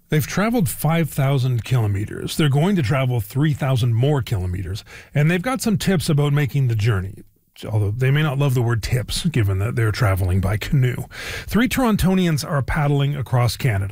They've traveled 5,000 kilometers. They're going to travel 3,000 more kilometers, and they've got some tips about making the journey. Although they may not love the word tips, given that they're traveling by canoe. 3 Torontonians are paddling across Canada.